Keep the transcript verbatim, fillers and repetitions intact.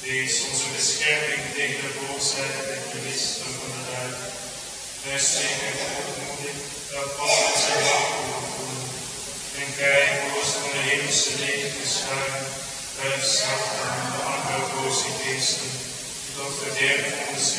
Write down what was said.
Wees onze bescherming tegen de boosheid en de listen van de duivel. Wij steken goedmoedig dat alles zijn afgevoerd. En kijk, boos van de hemelse leegte schuim, bij de Satan en de andere boze geesten, die tot verderf van de